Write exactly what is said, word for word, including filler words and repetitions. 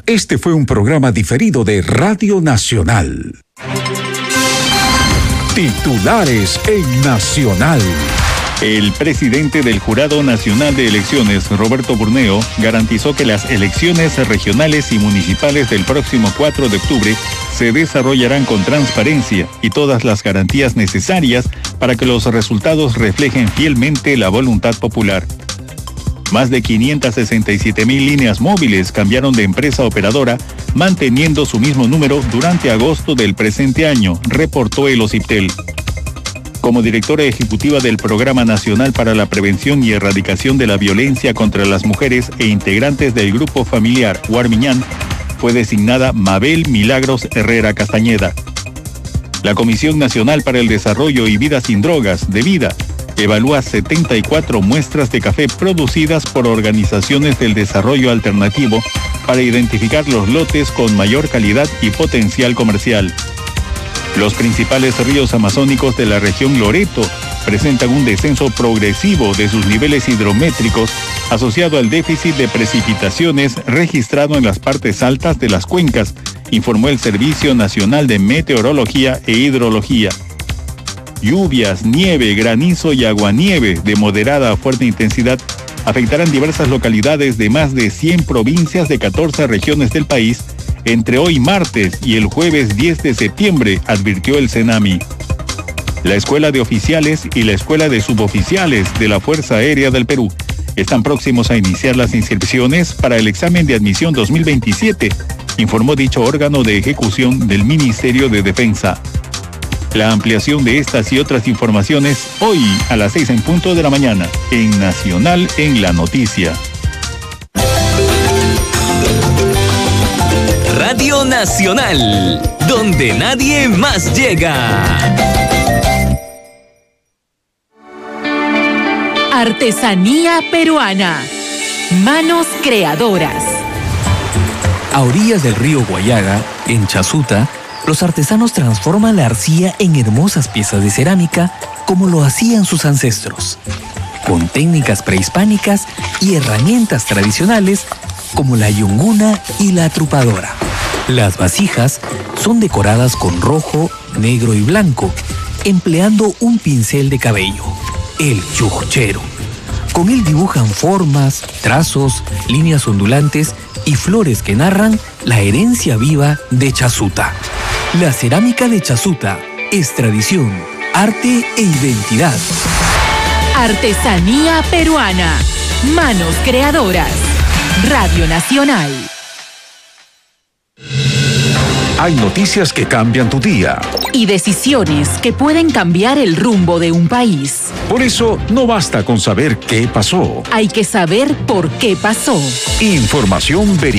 Este fue un programa diferido de Radio Nacional. Titulares en Nacional. El presidente del Jurado Nacional de Elecciones, Roberto Burneo, garantizó que las elecciones regionales y municipales del próximo cuatro de octubre se desarrollarán con transparencia y todas las garantías necesarias para que los resultados reflejen fielmente la voluntad popular. Más de quinientas sesenta y siete mil líneas móviles cambiaron de empresa operadora, manteniendo su mismo número durante agosto del presente año, reportó el OCIPTEL. Como directora ejecutiva del Programa Nacional para la Prevención y Erradicación de la Violencia contra las Mujeres e integrantes del Grupo Familiar Guarmiñán, fue designada Mabel Milagros Herrera Castañeda. La Comisión Nacional para el Desarrollo y Vida Sin Drogas, de Vida, evalúa setenta y cuatro muestras de café producidas por organizaciones del desarrollo alternativo para identificar los lotes con mayor calidad y potencial comercial. Los principales ríos amazónicos de la región Loreto presentan un descenso progresivo de sus niveles hidrométricos asociado al déficit de precipitaciones registrado en las partes altas de las cuencas, informó el Servicio Nacional de Meteorología e Hidrología. Lluvias, nieve, granizo y aguanieve de moderada a fuerte intensidad afectarán diversas localidades de más de cien provincias de catorce regiones del país entre hoy martes y el jueves diez de septiembre, advirtió el CENAMI. La Escuela de Oficiales y la Escuela de Suboficiales de la Fuerza Aérea del Perú están próximos a iniciar las inscripciones para el examen de admisión dos mil veintisiete, informó dicho órgano de ejecución del Ministerio de Defensa. La ampliación de estas y otras informaciones hoy a las seis en punto de la mañana en Nacional en la Noticia. Radio Nacional, donde nadie más llega. Artesanía peruana. Manos creadoras. A orillas del río Guayaga, en Chasuta, los artesanos transforman la arcilla en hermosas piezas de cerámica como lo hacían sus ancestros, con técnicas prehispánicas y herramientas tradicionales como la yunguna y la trupadora. Las vasijas son decoradas con rojo, negro y blanco, empleando un pincel de cabello, el chukchero. Con él dibujan formas, trazos, líneas ondulantes y flores que narran la herencia viva de Chasuta. La cerámica de Chasuta es tradición, arte e identidad. Artesanía peruana. Manos creadoras. Radio Nacional. Hay noticias que cambian tu día. Y decisiones que pueden cambiar el rumbo de un país. Por eso, no basta con saber qué pasó. Hay que saber por qué pasó. Información verídica.